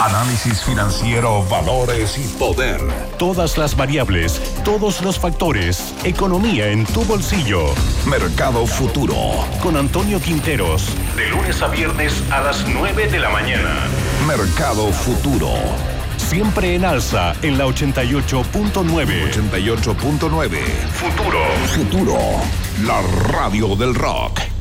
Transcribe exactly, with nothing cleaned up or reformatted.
Análisis financiero, valores y poder. Todas las variables, todos los factores. Economía en tu bolsillo. Mercado Futuro. Con Antonio Quinteros. De lunes a viernes a las nueve de la mañana. Mercado Futuro. Siempre en alza en la ochenta y ocho punto nueve. ochenta y ocho punto nueve. Futuro. Futuro. La radio del rock.